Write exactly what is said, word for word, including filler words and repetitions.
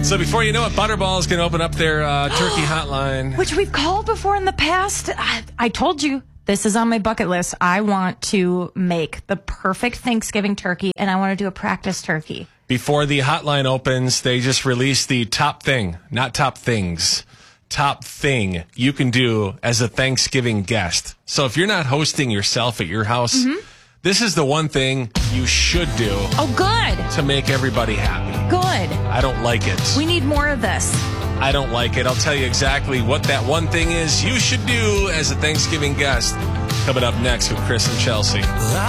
So before you know it, Butterball's going to open up their uh, turkey hotline. Which we've called before in the past. I, I told you, this is on my bucket list. I want to make the perfect Thanksgiving turkey, and I want to do a practice turkey. Before the hotline opens, they just released the top thing, not top things, top thing you can do as a Thanksgiving guest. So if you're not hosting yourself at your house, mm-hmm. this is the one thing you should do. Oh, good. To make everybody happy. Good. I don't like it. We need more of this. I don't like it. I'll tell you exactly what that one thing is you should do as a Thanksgiving guest. Coming up next with Chris and Chelsea.